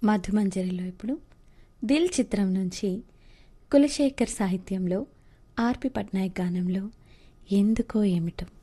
మధుమంజరిలో ఇప్పుడు దిల్ చిత్రం నుంచి కులశేఖర్ సాహిత్యంలో ఆర్పి పట్నాయక్ గానంలో ఎందుకో ఏమిటో.